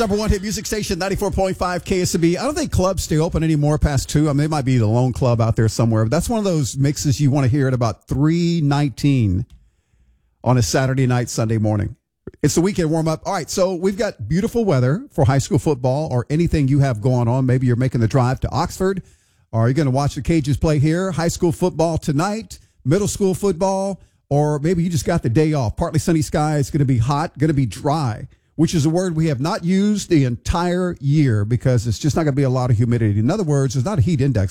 Number one hit music station, 94.5 KSB. I don't think clubs stay open anymore past 2. I mean, they might be the lone club out there somewhere. But that's one of those mixes you want to hear at about 3:19 on a Saturday night, Sunday morning. It's the weekend warm-up. All right, so we've got beautiful weather for high school football or anything you have going on. Maybe you're making the drive to Oxford, or you're going to watch the Cajuns play here. High school football tonight, middle school football, or maybe you just got the day off. Partly sunny skies, going to be hot, going to be dry, which is a word we have not used the entire year because it's just not going to be a lot of humidity. In other words, there's not a heat index